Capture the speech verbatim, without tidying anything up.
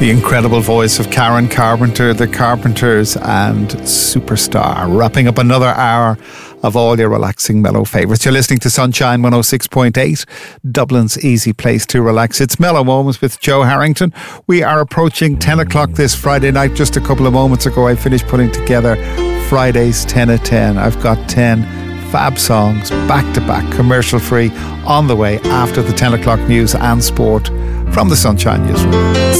The incredible voice of Karen Carpenter, the Carpenters, and Superstar, wrapping up another hour of all your relaxing mellow favourites. You're listening to Sunshine one oh six point eight, Dublin's easy place to relax. It's Mellow Moments with Joe Harrington. We are approaching ten o'clock this Friday night. Just a couple of moments ago, I finished putting together Friday's ten at ten. I've got ten fab songs, back to back, commercial free, on the way after the ten o'clock news and sport from the Sunshine Newsroom.